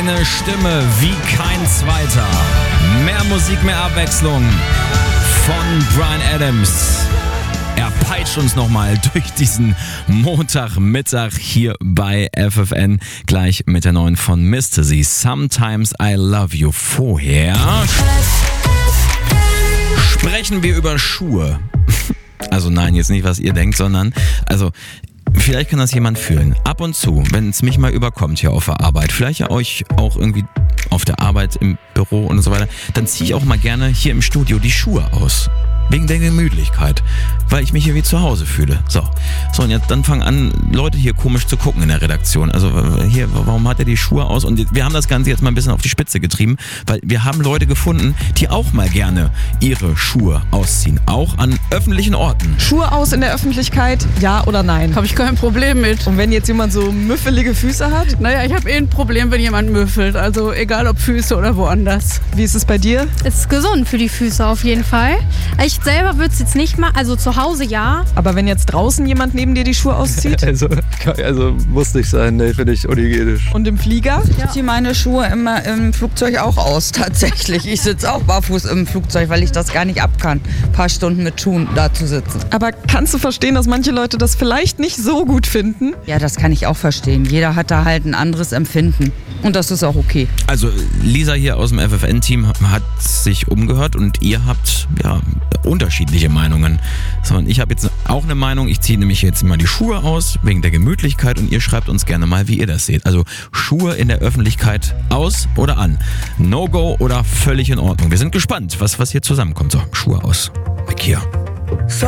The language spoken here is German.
Eine Stimme wie kein zweiter. Mehr Musik, mehr Abwechslung von Bryan Adams. Er peitscht uns nochmal durch diesen Montagmittag hier bei FFN. Gleich mit der neuen von Mystery. Sometimes I Love You. Vorher sprechen wir über Schuhe. Also nein, jetzt nicht, was ihr denkt, sondern vielleicht kann das jemand fühlen. Ab und zu, wenn es mich mal überkommt hier auf der Arbeit, vielleicht ja euch auch irgendwie auf der Arbeit, im Büro und so weiter, dann ziehe ich auch mal gerne hier im Studio die Schuhe aus. Wegen der Gemütlichkeit, weil ich mich hier wie zu Hause fühle. So, und jetzt dann fangen an, Leute hier komisch zu gucken in der Redaktion. Also hier, warum hat er die Schuhe aus? Und wir haben das Ganze jetzt mal ein bisschen auf die Spitze getrieben, weil wir haben Leute gefunden, die auch mal gerne ihre Schuhe ausziehen. Auch an öffentlichen Orten. Schuhe aus in der Öffentlichkeit, ja oder nein? Habe ich kein Problem mit. Und wenn jetzt jemand so müffelige Füße hat? Naja, ich habe ein Problem, wenn jemand müffelt. Also egal ob Füße oder woanders. Wie ist es bei dir? Es ist gesund für die Füße auf jeden Fall. Ich selber würde es jetzt nicht mal, also zu Hause ja. Aber wenn jetzt draußen jemand neben dir die Schuhe auszieht? Also muss nicht sein, ne, finde ich unhygienisch. Und im Flieger? Ich ziehe meine Schuhe immer im Flugzeug auch aus, tatsächlich. Ich sitze auch barfuß im Flugzeug, weil ich das gar nicht ab kann, ein paar Stunden mit Schuhen da zu sitzen. Aber kannst du verstehen, dass manche Leute das vielleicht nicht so gut finden? Ja, das kann ich auch verstehen. Jeder hat da halt ein anderes Empfinden. Und das ist auch okay. Also Lisa hier aus dem FFN-Team hat sich umgehört und ihr habt ja unterschiedliche Meinungen. Sondern ich habe jetzt auch eine Meinung. Ich ziehe nämlich jetzt mal die Schuhe aus wegen der Gemütlichkeit und ihr schreibt uns gerne mal, wie ihr das seht. Also Schuhe in der Öffentlichkeit aus oder an? No-Go oder völlig in Ordnung? Wir sind gespannt, was hier zusammenkommt. So, Schuhe aus. Weg hier.